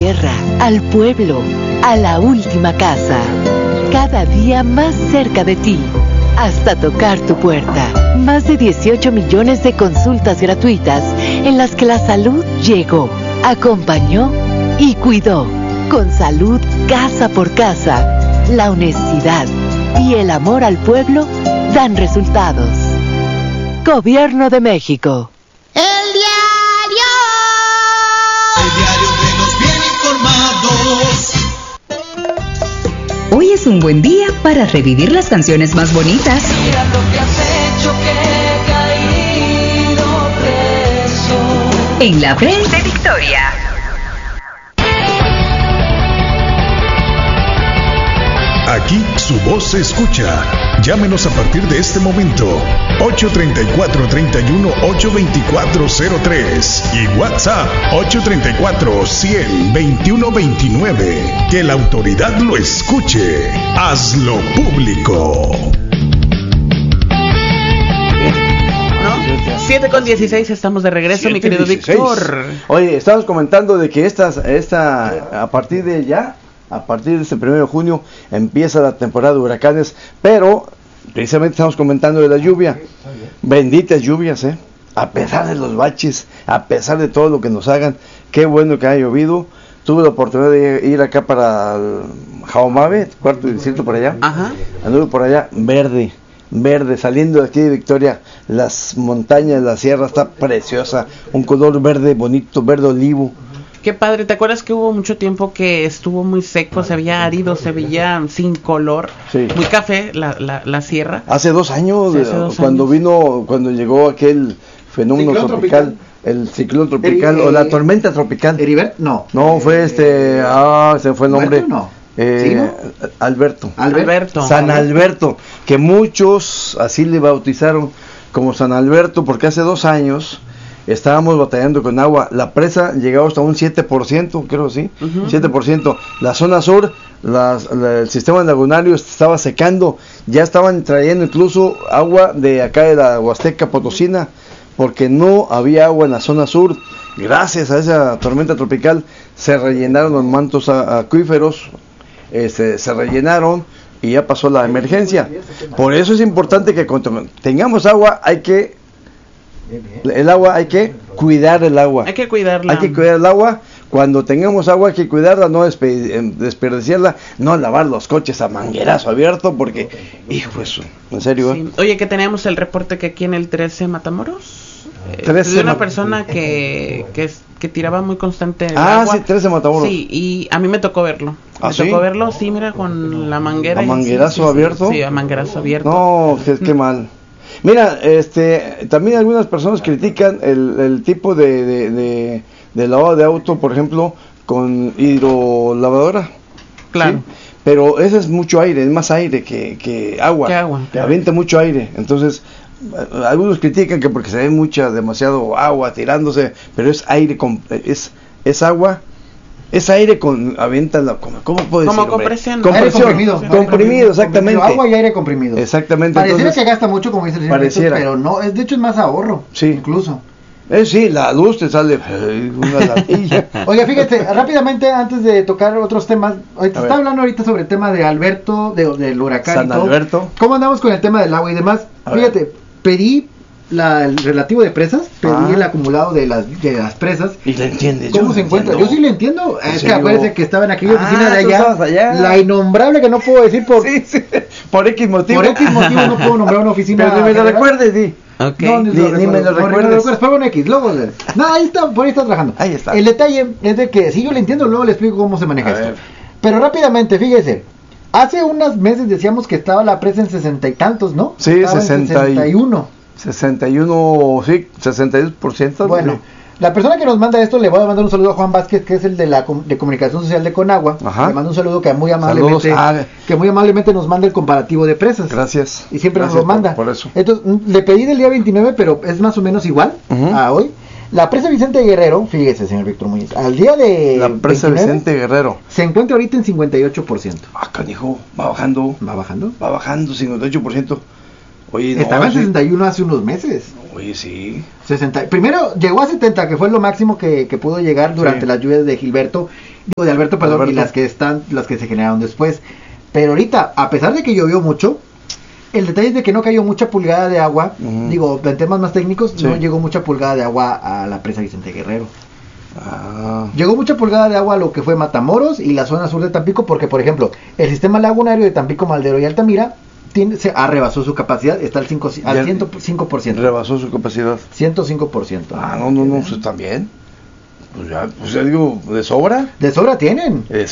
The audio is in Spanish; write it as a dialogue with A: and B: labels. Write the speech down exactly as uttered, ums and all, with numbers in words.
A: tierra, al pueblo, a la última casa. Cada día más cerca de ti, hasta tocar tu puerta. Más de dieciocho millones de consultas gratuitas en las que la salud llegó, acompañó y cuidó. Con salud casa por casa, la honestidad y el amor al pueblo dan resultados. Gobierno de México.
B: El diario.
C: El diario que nos viene informados.
D: Hoy es un buen día para revivir las canciones más bonitas.
E: Mira lo que has hecho, que he caído preso.
D: En la Bre de Victoria.
F: Aquí su voz se escucha. Llámenos a partir de este momento. ocho tres cuatro, tres uno, ocho dos cuatro cero tres y WhatsApp ocho tres cuatro, cien, veintiuno veintinueve. Que la autoridad lo escuche. Hazlo público.
G: siete con dieciséis, estamos de regreso, mi querido Víctor.
H: Oye, estamos comentando de que estas, esta, a partir de ya, a partir de este primero de junio, empieza la temporada de huracanes, pero precisamente estamos comentando de la lluvia. Benditas lluvias, ¿eh? A pesar de los baches, a pesar de todo lo que nos hagan, qué bueno que haya llovido. Tuve la oportunidad de ir acá para el Jaumabe, cuarto distrito por allá.
G: Ajá.
H: Anduve por allá, verde. Verde, saliendo de aquí de Victoria, las montañas, la sierra está preciosa, un color verde bonito, verde olivo.
G: Qué padre, ¿te acuerdas que hubo mucho tiempo que estuvo muy seco, se veía árido, se veía sin color,
H: sí,
G: muy café la, la, la sierra?
H: Hace dos años, sí, hace dos cuando años. vino, cuando llegó aquel fenómeno tropical, tropical, el ciclón tropical, Eri, o la tormenta tropical.
I: ¿Heribert? No.
H: No, fue este, ah, se fue el nombre.
I: No.
H: Eh,
I: ¿Sí, no?
H: Alberto.
G: Alberto.
H: San Alberto, que muchos así le bautizaron como San Alberto, porque hace dos años estábamos batallando con agua. La presa llegaba hasta un siete por ciento, creo, sí, uh-huh. siete por ciento. La zona sur, las, la, el sistema lagunario estaba secando, ya estaban trayendo incluso agua de acá de la Huasteca Potosina, porque no había agua en la zona sur. Gracias a esa tormenta tropical se rellenaron los mantos acuíferos. Este, se rellenaron y ya pasó la emergencia. Por eso es importante que cuando tengamos agua hay que el agua hay que cuidar el agua.
G: Hay que cuidarla.
H: Hay que cuidar el agua. Cuando tengamos agua hay que cuidarla, no despe- desperdiciarla, no lavar los coches a manguerazo abierto porque, hijo eso, en serio.
G: Sí. Oye, que teníamos el reporte que aquí en el trece Matamoros
H: trece
G: de una
H: mat-
G: persona que, que que tiraba muy constante el
H: ah,
G: agua.
H: sí, trece Matamoros.
G: Sí, y a mí me tocó verlo.
H: ¿Ah,
G: me
H: sí?
G: tocó verlo, sí, mira, con la manguera.
H: ¿A manguerazo
G: sí, sí,
H: abierto?
G: Sí, a manguerazo abierto.
H: No, qué, qué mal. Mira, este, también algunas personas critican el, el tipo de, de, de, de lavado de auto, por ejemplo, con hidrolavadora.
G: Claro.
H: ¿Sí? Pero ese es mucho aire, es más aire que, que agua.
G: Que agua.
H: Que avienta mucho aire. Entonces, algunos critican que porque se ve mucha, demasiado agua tirándose, pero es aire, con, es, es agua, es aire con, avienta la, ¿cómo, cómo puedo decir?
G: Como compresión.
H: Compresión,
I: comprimido,
H: comprimido, comprimido, exactamente.
I: Comprimido, agua y aire comprimido.
H: Exactamente.
I: Pareciera
H: Entonces,
I: que gasta mucho, como dice el señor Víctor, pero no, es, de hecho es más ahorro,
H: sí,
I: incluso.
H: Eh, sí, la luz te sale eh, una latilla.
I: Oiga, fíjate, rápidamente, antes de tocar otros temas, ahorita está hablando ahorita sobre el tema de Alberto, de, del huracán
H: San
I: y todo.
H: Alberto.
I: ¿Cómo andamos con el tema del agua y demás? A fíjate, ver. pedí la, el relativo de presas, pedí ah. el acumulado de las, de las presas.
H: ¿Y le entiendes?
I: ¿Cómo
H: yo
I: se encuentra?
H: entiendo.
I: Yo sí le entiendo. Es
H: sí,
I: que acuérdense que estaba en aquella
H: ah,
I: oficina de allá,
H: allá,
I: la innombrable que no puedo decir por...
H: Sí, sí, por X motivo.
I: Por X motivo no puedo nombrar una oficina.
H: Pero ni me lo recuerdes, di.
G: Okay.
I: No, ni,
H: ni, ni me lo recuerdes.
I: Fue un X, luego. No, ahí está, por ahí está trabajando.
H: Ahí está.
I: El detalle es de que, si yo le entiendo, luego le explico cómo se maneja
H: A
I: esto.
H: ver.
I: Pero rápidamente, fíjese. Hace unos meses decíamos que estaba la presa en sesenta y tantos, ¿no?
H: Sí,
I: estaba
H: sesenta
I: en sesenta y uno.
H: sesenta y uno, sí, sesenta y dos por ciento.
I: Bueno,
H: sí.
I: La persona que nos manda esto, le voy a mandar un saludo a Juan Vázquez, que es el de la de comunicación social de Conagua.
H: Ajá.
I: Le mando un saludo que muy amablemente
H: ah,
I: que muy amablemente nos manda el comparativo de presas.
H: Gracias.
I: Y siempre
H: gracias
I: nos lo manda.
H: Por, por eso.
I: Entonces, le pedí del día veintinueve, pero es más o menos igual uh-huh. a hoy. La presa Vicente Guerrero, fíjese, señor Víctor Muñiz, al día de
H: la presa Vicente Guerrero
I: se encuentra ahorita en cincuenta y ocho por ciento.
H: Ah, canijo, va bajando.
I: ¿Va bajando?
H: Va bajando, cincuenta y ocho por ciento. Oye, no,
I: estaba en
H: sí.
I: sesenta y uno hace unos meses.
H: Oye, sí.
I: sesenta Primero llegó a setenta, que fue lo máximo que, que pudo llegar durante sí. las lluvias de Gilberto. digo de Alberto, perdón,
H: Alberto.
I: y las que están, las que se generaron después. Pero ahorita, a pesar de que llovió mucho, el detalle es de que no cayó mucha pulgada de agua. Uh-huh. Digo, en temas más técnicos, sí. no llegó mucha pulgada de agua a la presa Vicente Guerrero. Ah. Llegó mucha pulgada de agua a lo que fue Matamoros y la zona sur de Tampico, porque por ejemplo, el sistema lagunario de Tampico, Madero y Altamira tiene, se ah, rebasó su capacidad, está al, cinco, al ciento cinco por ciento.
H: Rebasó su capacidad.
I: ciento cinco por ciento.
H: Ah, no, no, no, eso está bien. Pues ya, pues ya digo, ¿de sobra?
I: De sobra tienen.
H: De